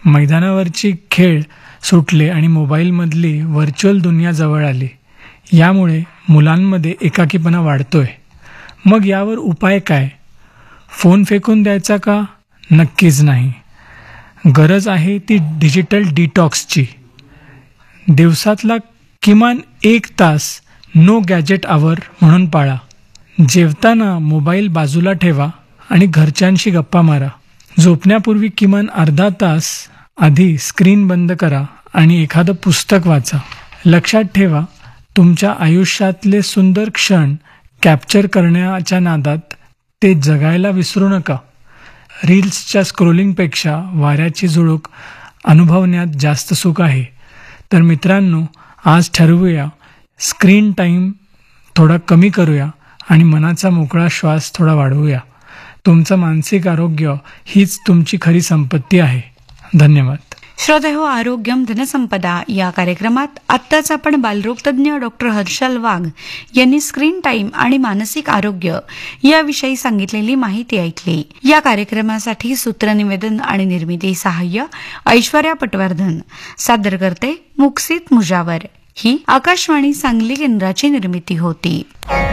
मैदानावरची खेळ सुटले आणि मोबाईलमधली व्हर्च्युअल दुनिया जवळ आली. यामुळे मुलांमध्ये एकाकीपणा वाढतोय. मग यावर उपाय काय? फोन फेकून द्यायचा का? नक्कीच नाही. गरज आहे ती डिजिटल डिटॉक्सची. दिवसातला किमान 1 तास नो गॅजेट आवर म्हणून पाळा. जेवताना मोबाईल बाजूला ठेवा आणि घरच्यांशी गप्पा मारा. झोपण्यापूर्वी किमान अर्धा तास आधी स्क्रीन बंद करा आणि एखादं पुस्तक वाचा. लक्षात ठेवा, तुमच्या आयुष्यातले सुंदर क्षण कॅप्चर करण्याच्या नादात ते जगायला विसरू नका. रील्सच्या स्क्रोलिंगपेक्षा वाऱ्याची झुळूक अनुभवण्यात जास्त सुख आहे. तर मित्रांनो, आज ठरवूया, स्क्रीन टाईम थोडा कमी करूया आणि मनाचा मोकळा श्वास थोडा वाढवूया. तुमचं मानसिक आरोग्य हीच तुमची खरी संपत्ती आहे. धन्यवाद. श्रोतेहो, आरोग्यम धनसंपदा या कार्यक्रमात आत्ताच आपण बालरोग तज्ञ डॉक्टर हर्षल वाघ यांनी स्क्रीन टाइम आणि मानसिक आरोग्य याविषयी सांगितलेली माहिती ऐकली. या कार्यक्रमासाठी सूत्रनिवेदन आणि निर्मिती सहाय्य ऐश्वर्या पटवर्धन. सादर करते मुक्सित मुजावर. ही आकाशवाणी सांगली केंद्राची निर्मिती होती.